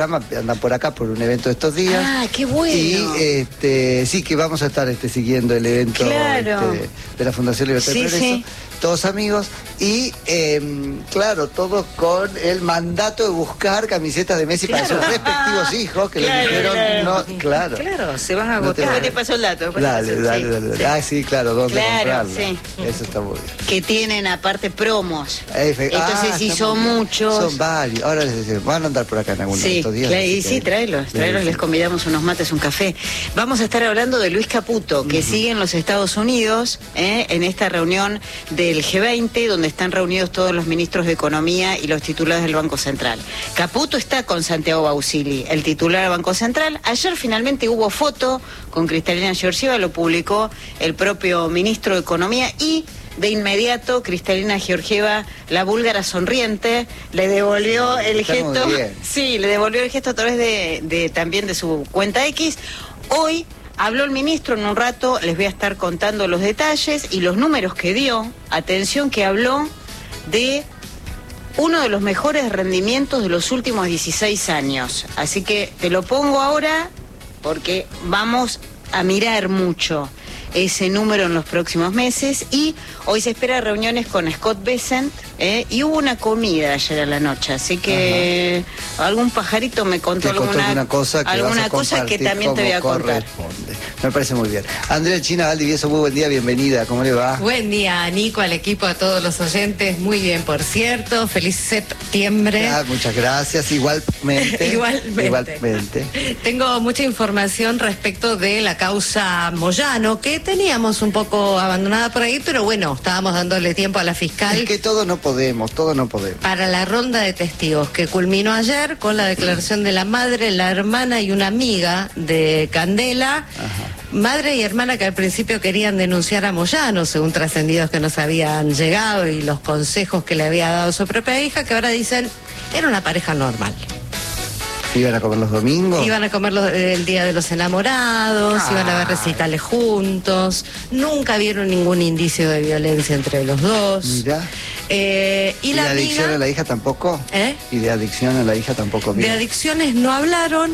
andan por acá por un evento de estos días. Ah, qué bueno. Y sí, que vamos a estar siguiendo el evento claro. de la Fundación Libertad y Progreso. Sí. Todos amigos y claro, todos con el mandato de buscar camisetas de Messi para sus respectivos hijos que les dijeron claro, se van a agotar. Después te paso el dato. Dale. Ah, sí, claro, ¿dónde comprarlo? Sí. Eso está muy bien. Que tienen aparte promos. Entonces si son muchos. Son varios. Ahora les decimos, van a andar por acá en algunos de estos días. Sí, tráelos, les convidamos unos mates, un café. Vamos a estar hablando de Luis Caputo, que sigue en los Estados Unidos, en esta reunión del G20, donde están reunidos todos los ministros de Economía y los titulares del Banco Central. Caputo está con Santiago Bausili, el titular del Banco Central. Ayer finalmente hubo foto con Cristalina Georgieva, lo publicó el propio ministro de Economía y de inmediato Cristalina Georgieva, la búlgara sonriente, le devolvió el gesto. Sí, le devolvió el gesto a través también de su cuenta X. Hoy habló el ministro, en un rato les voy a estar contando los detalles y los números que dio. Atención, que habló de uno de los mejores rendimientos de los últimos 16 años. Así que te lo pongo ahora porque vamos a mirar mucho ese número en los próximos meses. Y hoy se espera reuniones con Scott Bessent, y hubo una comida ayer a la noche, así que algún pajarito me contó alguna cosa que también te voy a contar. Me parece muy bien. Andrea China Valdivieso, muy buen día, bienvenida, ¿cómo le va? Buen día, Nico, al equipo, a todos los oyentes, muy bien, por cierto, feliz septiembre. Muchas gracias, igualmente. Igualmente. Tengo mucha información respecto de la causa Moyano, que teníamos un poco abandonada por ahí, pero bueno, estábamos dándole tiempo a la fiscal. Es que todo no podemos. Para la ronda de testigos que culminó ayer con la declaración de la madre, la hermana y una amiga de Candela. Madre y hermana que al principio querían denunciar a Moyano, según trascendidos que nos habían llegado y los consejos que le había dado su propia hija, que ahora dicen era una pareja normal. ¿Iban a comer los domingos? Iban a comer el Día de los Enamorados, iban a ver recitales juntos, nunca vieron ningún indicio de violencia entre los dos. Mirá. ¿Y la de adicción amiga, a la hija tampoco? ¿Y de adicción a la hija tampoco? De adicciones no hablaron,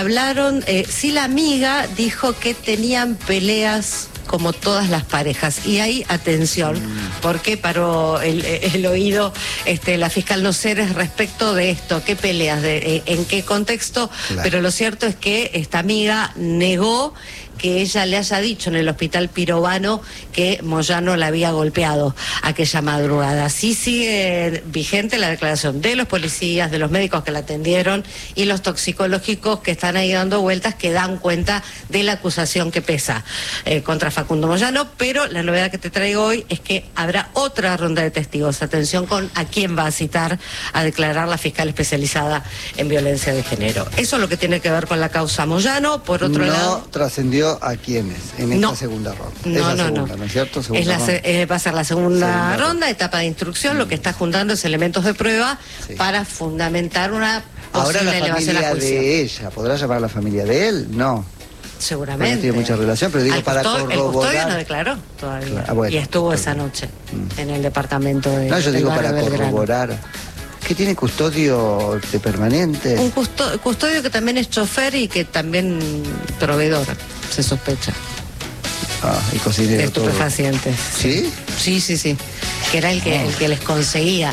sí la amiga dijo que tenían peleas como todas las parejas. Y hay atención, porque paró el oído la fiscal Noceres respecto de esto, qué peleas, en qué contexto, pero lo cierto es que esta amiga negó que ella le haya dicho en el hospital Pirovano que Moyano la había golpeado aquella madrugada. Sí sigue vigente la declaración de los policías, de los médicos que la atendieron y los toxicológicos que están ahí dando vueltas, que dan cuenta de la acusación que pesa contra Facundo Moyano, pero la novedad que te traigo hoy es que habrá otra ronda de testigos. Atención con a quién va a citar a declarar la fiscal especializada en violencia de género. Eso es lo que tiene que ver con la causa Moyano. Por otro lado... No trascendió a quiénes en esta segunda ronda. ¿No es cierto? Va a ser la segunda ronda, etapa de instrucción. Lo que está juntando es elementos de prueba para fundamentar una posible elevación a juicio. Ahora la familia de ella, ¿podrá llamar a la familia de él? No. Seguramente. No tiene mucha relación, pero digo para corroborar. El custodio no declaró todavía. Y estuvo esa noche en el departamento de... No, yo digo para corroborar. ¿Qué tiene custodio de permanente? Un custodio que también es chofer y que también proveedor, se sospecha. Y cocinero. De estupefacientes. ¿Sí? Sí. Que era el que les conseguía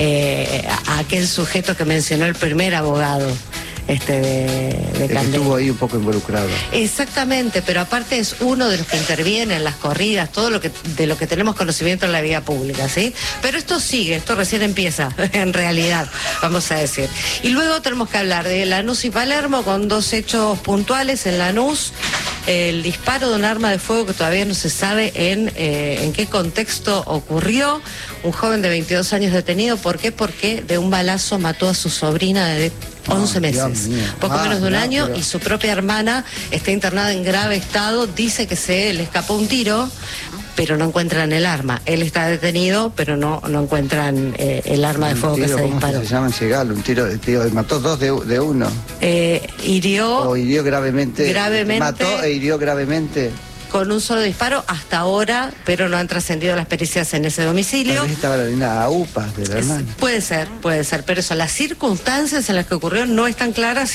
a aquel sujeto que mencionó el primer abogado. De que estuvo ahí un poco involucrado. Exactamente, pero aparte es uno de los que interviene en las corridas, todo de lo que tenemos conocimiento en la vía pública, ¿sí? Pero esto sigue, esto recién empieza, en realidad, vamos a decir. Y luego tenemos que hablar de Lanús y Palermo con dos hechos puntuales. En Lanús, el disparo de un arma de fuego que todavía no se sabe en qué contexto ocurrió. Un joven de 22 años detenido. ¿Por qué? Porque de un balazo mató a su sobrina de 11 meses, poco menos de un año, y su propia hermana está internada en grave estado. Dice que se le escapó un tiro, pero no encuentran el arma. Él está detenido, pero no encuentran el arma de fuego que se disparó. Se llama Segal, un tiro, mató dos de uno. Hirió. O hirió gravemente. Gravemente. Mató e hirió gravemente. con un solo disparo hasta ahora, pero no han trascendido las pericias en ese domicilio. Tal vez estaba la linda AUPA de la hermana. Puede ser, pero eso, las circunstancias en las que ocurrió no están claras.